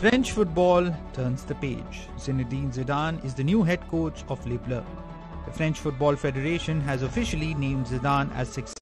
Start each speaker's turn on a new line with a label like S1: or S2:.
S1: French football turns the page. Zinedine Zidane is the new head coach of Les Bleus. The French Football Federation has officially named Zidane as successor